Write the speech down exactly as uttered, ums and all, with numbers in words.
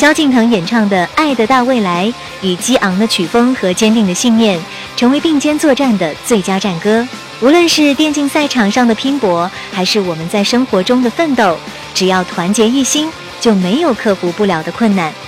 萧敬腾演唱的《爱的大未来》，以激昂的曲风和坚定的信念，成为并肩作战的最佳战歌。无论是电竞赛场上的拼搏，还是我们在生活中的奋斗，只要团结一心，就没有克服不了的困难。